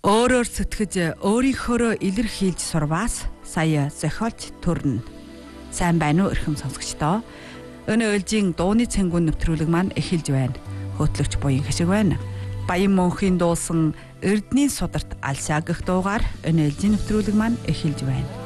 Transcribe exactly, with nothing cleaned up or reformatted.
Өөрөөр сэтгэж өөрийнхөөрөө илэрхийлж сурваас сая зохиолч төрнө. Сайн байна уу эрхэм сонсогчдоо? Өнөө ээлжийн дууны цэнгүүн нэвтрүүлэг маань эхэлж байна. Хөтлөгч буян хэшиг байна. Баян мөнхийн дуусан Эрдэнийн сударт алсаа гэх дуугаар өнөө ээлжийн нэвтрүүлэг маань эхэлж байна.